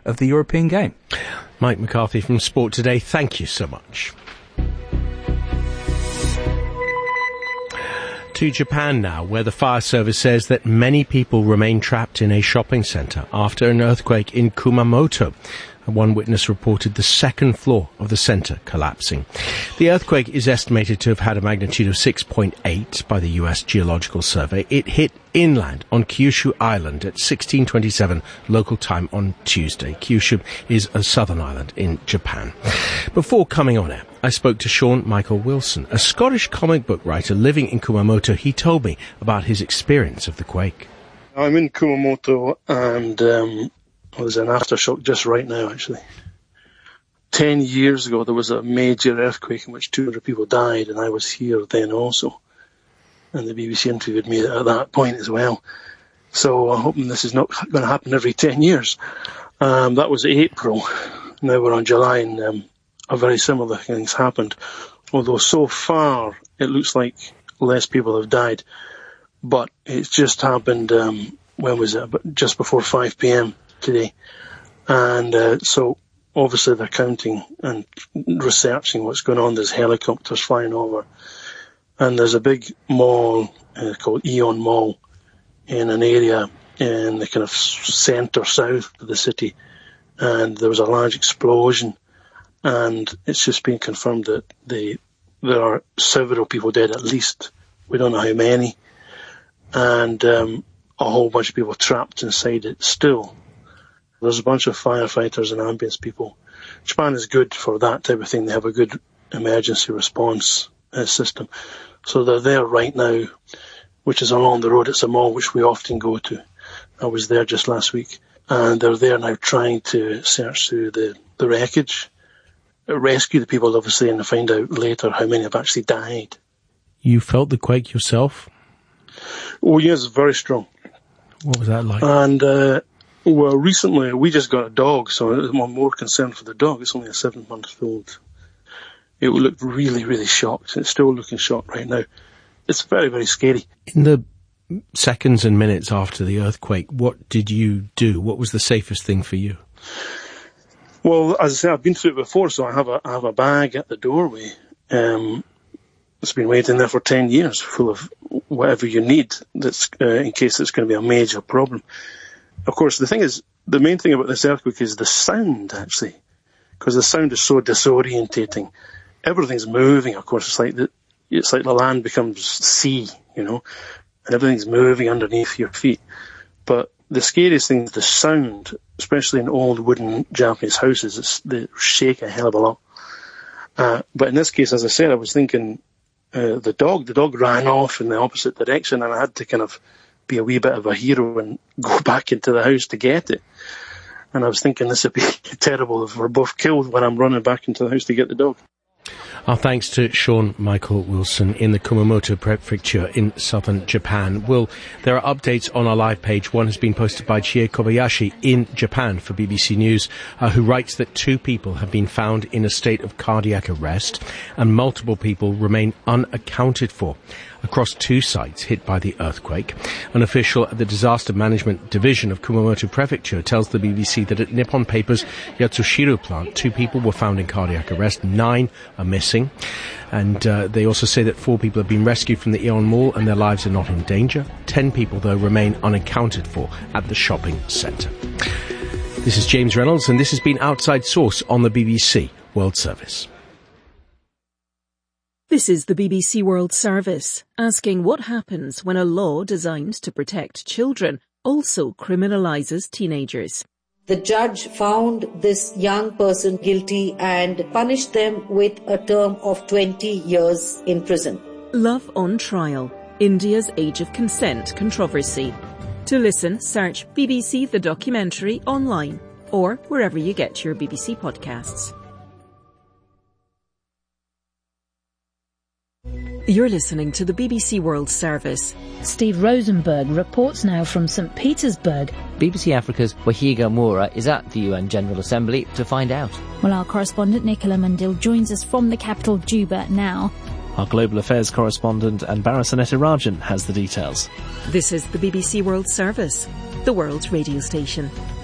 of the European game. Mike McCarthy from Sport Today, thank you so much. To Japan now, where the fire service says that many people remain trapped in a shopping centre after an earthquake in Kumamoto. One witness reported the second floor of the centre collapsing. The earthquake is estimated to have had a magnitude of 6.8 by the US Geological Survey. It hit inland on Kyushu Island at 16:27 local time on Tuesday. Kyushu is a southern island in Japan. Before coming on air, I spoke to Sean Michael Wilson, a Scottish comic book writer living in Kumamoto. He told me about his experience of the quake. I'm in Kumamoto and there's an aftershock just right now, actually. 10 years ago, there was a major earthquake in which 200 people died, and I was here then also. And the BBC interviewed me at that point as well. So I'm hoping this is not going to happen every 10 years. That was April. Now we're on July, and a very similar things happened. Although so far, it looks like less people have died. But it's just happened, when was it? Just before 5 p.m. today. And so obviously they're counting and researching what's going on. There's helicopters flying over. And there's a big mall called Aeon Mall in an area in the kind of centre south of the city. And there was a large explosion. And it's just been confirmed that there are several people dead at least. We don't know how many. And a whole bunch of people trapped inside it still. There's a bunch of firefighters and ambulance people. Japan is good for that type of thing. They have a good emergency response system. So they're there right now, which is along the road. It's a mall which we often go to. I was there just last week. And they're there now trying to search through the wreckage, rescue the people, obviously, and find out later how many have actually died. You felt the quake yourself? Oh, yes, very strong. What was that like? And, well, recently we just got a dog, so I'm more concerned for the dog. It's only a 7-month-old. It looked really, really shocked. It's still looking shocked right now. It's very, very scary. In the seconds and minutes after the earthquake, what did you do? What was the safest thing for you? Well, as I say, I've been through it before, so I have a bag at the doorway. It's been waiting there for 10 years, full of whatever you need, that's in case it's going to be a major problem. Of course, the main thing about this earthquake is the sound, actually, because the sound is so disorientating. Everything's moving, of course. It's like the land becomes sea, and everything's moving underneath your feet. But the scariest thing is the sound, especially in old wooden Japanese houses. They shake a hell of a lot. But in this case, as I said, I was thinking the dog ran off in the opposite direction, and I had to kind of be a wee bit of a hero and go back into the house to get it. And I was thinking this would be terrible if we're both killed when I'm running back into the house to get the dog. Our thanks to Sean Michael Wilson in the Kumamoto Prefecture in southern Japan. There are updates on our live page. One has been posted by Chie Kobayashi in Japan for BBC News, who writes that 2 people have been found in a state of cardiac arrest and multiple people remain unaccounted for across 2 sites hit by the earthquake. An official at the Disaster Management Division of Kumamoto Prefecture tells the BBC that at Nippon Paper's Yatsushiro plant, 2 people were found in cardiac arrest, 9 are missing. And they also say that 4 people have been rescued from the Aeon Mall and their lives are not in danger. 10 people, though, remain unaccounted for at the shopping centre. This is James Reynolds, and this has been Outside Source on the BBC World Service. This is the BBC World Service, asking what happens when a law designed to protect children also criminalises teenagers. The judge found this young person guilty and punished them with a term of 20 years in prison. Love on Trial, India's Age of Consent controversy. To listen, search BBC The Documentary online or wherever you get your BBC podcasts. You're listening to the BBC World Service. Steve Rosenberg reports now from St. Petersburg. BBC Africa's Wahiga Moura is at the UN General Assembly to find out. Well, our correspondent Nicola Mundil joins us from the capital Juba now. Our Global Affairs correspondent Anbara Sanetirajan has the details. This is the BBC World Service, the world's radio station.